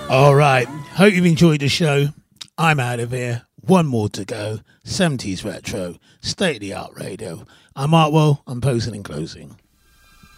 All right. Hope you've enjoyed the show. I'm out of here. One more to go. 70s retro, state of the art radio. I'm Artwell. I'm posing and closing.